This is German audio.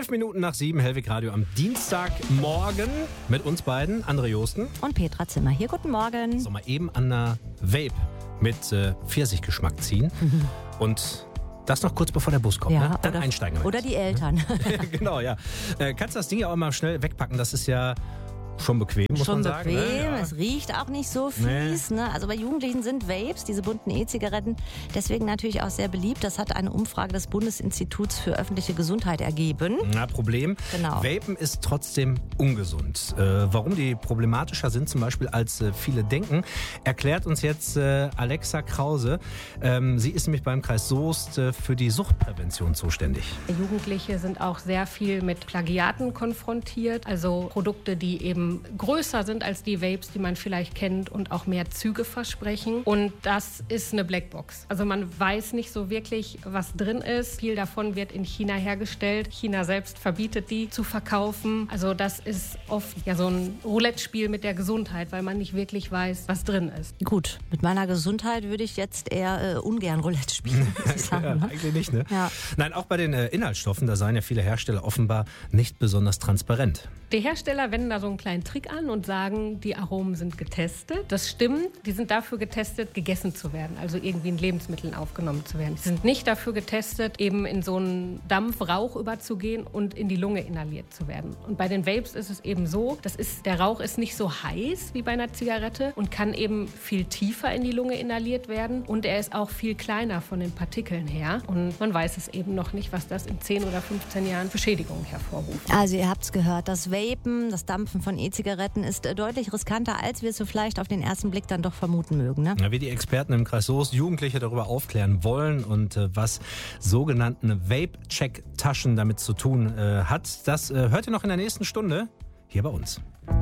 7:12 Hellwig Radio am Dienstagmorgen mit uns beiden, André Joosten und Petra Zimmer. Hier, guten Morgen. Sollen wir eben an einer Vape mit Pfirsichgeschmack ziehen und das noch kurz bevor der Bus kommt, ja, ne? Dann einsteigen wir. Oder die Eltern. Genau, ja. Kannst das Ding ja auch mal schnell wegpacken, das ist ja schon bequem, muss man sagen. Schon bequem, ne? Ja. Es riecht auch nicht so fies. Ne? Also bei Jugendlichen sind Vapes, diese bunten E-Zigaretten, deswegen natürlich auch sehr beliebt. Das hat eine Umfrage des Bundesinstituts für öffentliche Gesundheit ergeben. Na, Problem, Genau. Vapen ist trotzdem ungesund. Warum die problematischer sind zum Beispiel als viele denken, erklärt uns jetzt Alexa Krause. Sie ist nämlich beim Kreis Soest für die Suchtprävention zuständig. Jugendliche sind auch sehr viel mit Plagiaten konfrontiert, also Produkte, die eben größer sind als die Vapes, die man vielleicht kennt und auch mehr Züge versprechen. Und das ist eine Blackbox. Also man weiß nicht so wirklich, was drin ist. Viel davon wird in China hergestellt. China selbst verbietet die zu verkaufen. Also das ist oft ja so ein Roulette-Spiel mit der Gesundheit, weil man nicht wirklich weiß, was drin ist. Gut, mit meiner Gesundheit würde ich jetzt eher ungern Roulette spielen, muss ich sagen. Ja, Ne? eigentlich nicht, ne? Ja. Nein, auch bei den Inhaltsstoffen, da seien ja viele Hersteller offenbar nicht besonders transparent. Die Hersteller wenden da so einen kleinen Trick an und sagen, die Aromen sind getestet. Das stimmt, die sind dafür getestet, gegessen zu werden, also irgendwie in Lebensmitteln aufgenommen zu werden. Sie sind nicht dafür getestet, eben in so einen Dampfrauch überzugehen und in die Lunge inhaliert zu werden. Und bei den Vapes ist es eben so, der Rauch ist nicht so heiß wie bei einer Zigarette und kann eben viel tiefer in die Lunge inhaliert werden. Und er ist auch viel kleiner von den Partikeln her. Und man weiß es eben noch nicht, was das in 10 oder 15 Jahren für Schädigungen hervorruft. Also ihr habt es gehört, das Vapen, das Dampfen von E-Zigaretten ist deutlich riskanter, als wir es so vielleicht auf den ersten Blick dann doch vermuten mögen. Ne? Ja, wie die Experten im Kreis Soest Jugendliche darüber aufklären wollen und was sogenannte Vape-Check-Taschen damit zu tun hat, das hört ihr noch in der nächsten Stunde hier bei uns.